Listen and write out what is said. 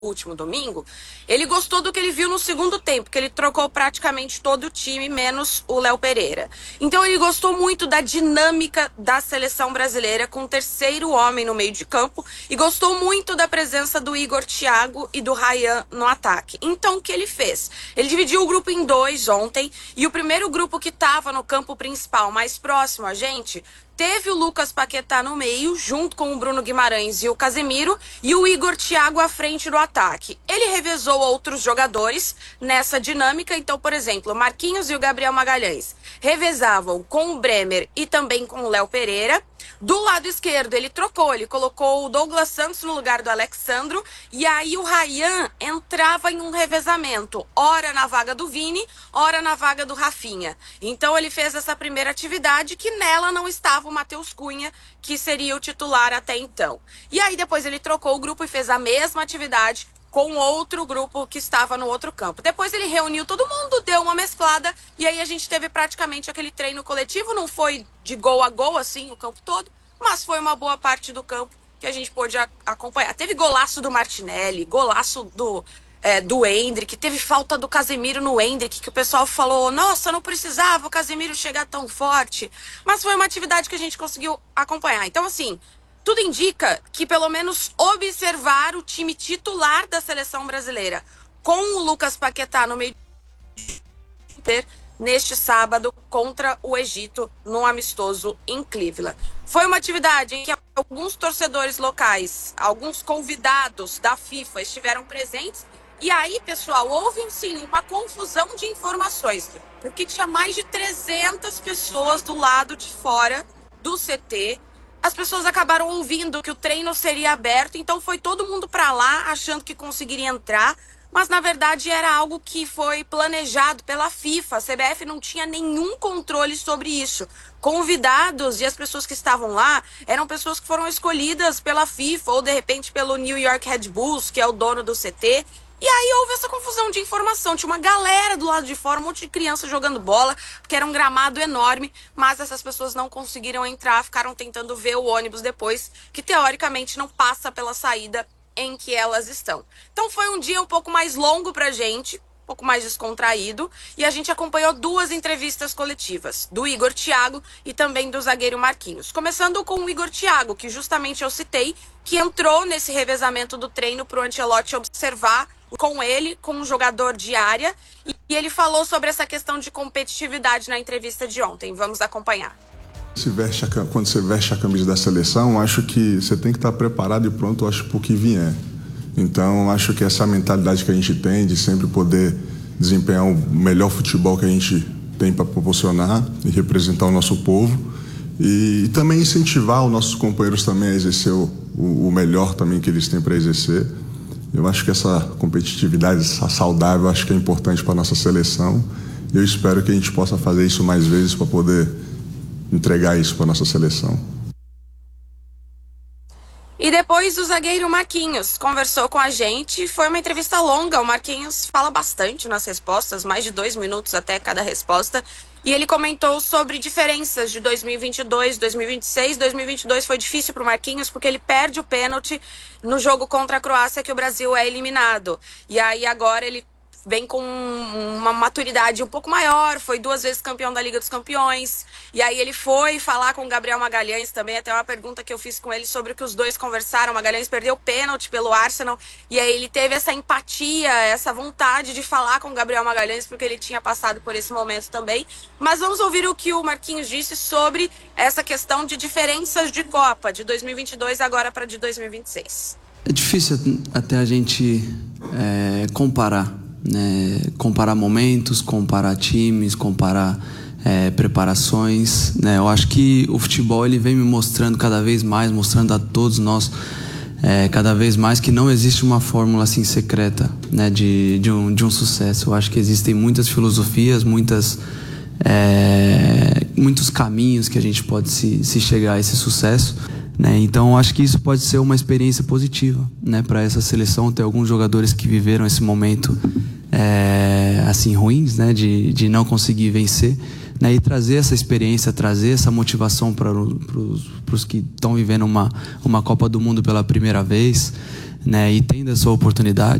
último domingo, ele gostou do que ele viu no segundo tempo, que ele trocou praticamente todo o time, menos o Léo Pereira. Então ele gostou muito da dinâmica da seleção brasileira com o terceiro homem no meio de campo e gostou muito da presença do Igor Thiago e do Ryan no ataque. Então o que ele fez? Ele dividiu o grupo em dois ontem e o primeiro grupo que estava no campo principal, mais próximo a gente, teve o Lucas Paquetá no meio, junto com o Bruno Guimarães e o Casemiro, e o Igor Thiago à frente do ataque. Ele revezou outros jogadores nessa dinâmica. Então, por exemplo, o Marquinhos e o Gabriel Magalhães revezavam com o Bremer e também com o Léo Pereira. Do lado esquerdo, ele trocou, ele colocou o Douglas Santos no lugar do Alexandro, e aí o Ryan entrava em um revezamento, ora na vaga do Vini, ora na vaga do Rafinha. Então ele fez essa primeira atividade, que nela não estava o Matheus Cunha, que seria o titular até então. E aí depois ele trocou o grupo e fez a mesma atividade com outro grupo que estava no outro campo. Depois ele reuniu todo mundo, deu uma mesclada, e aí a gente teve praticamente aquele treino coletivo. Não foi de gol a gol, assim, o campo todo, mas foi uma boa parte do campo que a gente pôde acompanhar. Teve golaço do Martinelli, golaço do Endrick, teve falta do Casemiro no Endrick, que o pessoal falou, nossa, não precisava o Casemiro chegar tão forte, mas foi uma atividade que a gente conseguiu acompanhar. Então, assim, tudo indica que pelo menos observar o time titular da seleção brasileira com o Lucas Paquetá no meio neste sábado contra o Egito no amistoso em Cleveland. Foi uma atividade em que alguns torcedores locais, alguns convidados da FIFA estiveram presentes. E aí, pessoal, houve sim uma confusão de informações, porque tinha mais de 300 pessoas do lado de fora do CT. As pessoas acabaram ouvindo que o treino seria aberto, então foi todo mundo para lá achando que conseguiria entrar, mas na verdade era algo que foi planejado pela FIFA. A CBF não tinha nenhum controle sobre isso. Convidados e as pessoas que estavam lá eram pessoas que foram escolhidas pela FIFA ou de repente pelo New York Red Bulls, que é o dono do CT. E aí houve essa confusão de informação, tinha uma galera do lado de fora, um monte de criança jogando bola, porque era um gramado enorme, mas essas pessoas não conseguiram entrar, ficaram tentando ver o ônibus depois, que teoricamente não passa pela saída em que elas estão. Então foi um dia um pouco mais longo pra gente, um pouco mais descontraído, e a gente acompanhou duas entrevistas coletivas, do Igor Thiago e também do zagueiro Marquinhos. Começando com o Igor Thiago, que justamente eu citei, que entrou nesse revezamento do treino pro Ancelotti observar com ele, com um jogador de área, e ele falou sobre essa questão de competitividade na entrevista de ontem. Vamos acompanhar. Quando você veste a camisa da seleção, acho que você tem que estar preparado e pronto, acho, para o que vier. Então, acho que essa mentalidade que a gente tem de sempre poder desempenhar o melhor futebol que a gente tem para proporcionar e representar o nosso povo, e também incentivar os nossos companheiros também a exercer o melhor também que eles têm para exercer. Eu acho que essa competitividade, essa saudável, acho que é importante para a nossa seleção. E eu espero que a gente possa fazer isso mais vezes para poder entregar isso para a nossa seleção. E depois o zagueiro Marquinhos conversou com a gente. Foi uma entrevista longa, o Marquinhos fala bastante nas respostas, mais de 2 minutos até cada resposta. E ele comentou sobre diferenças de 2022, 2026. 2022 foi difícil para o Marquinhos porque ele perde o pênalti no jogo contra a Croácia, que o Brasil é eliminado. E aí agora ele vem com uma maturidade um pouco maior, foi 2 vezes campeão da Liga dos Campeões, e aí ele foi falar com o Gabriel Magalhães também, até uma pergunta que eu fiz com ele sobre o que os dois conversaram. O Magalhães perdeu o pênalti pelo Arsenal, e aí ele teve essa empatia, essa vontade de falar com o Gabriel Magalhães, porque ele tinha passado por esse momento também. Mas vamos ouvir o que o Marquinhos disse sobre essa questão de diferenças de Copa, de 2022 agora para de 2026. É difícil até a gente comparar, né? Comparar momentos, comparar times, comparar preparações, né? Eu acho que o futebol ele vem me mostrando cada vez mais, mostrando a todos nós cada vez mais que não existe uma fórmula assim secreta, né, de um sucesso. Eu acho que existem muitas filosofias, muitos caminhos que a gente pode se chegar a esse sucesso, né? Então acho que isso pode ser uma experiência positiva, né, para essa seleção. Ter alguns jogadores que viveram esse momento assim ruins, né, de não conseguir vencer, né, e trazer essa experiência, trazer essa motivação para os que estão vivendo uma Copa do Mundo pela primeira vez, né, e tendo essa oportunidade,